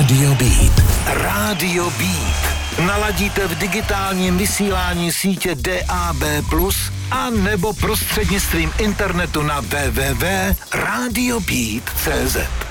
Rádio Beat. Rádio Beat. Naladíte v digitálním vysílání sítě DAB+, a nebo prostřednictvím internetu na www.radiobeat.cz.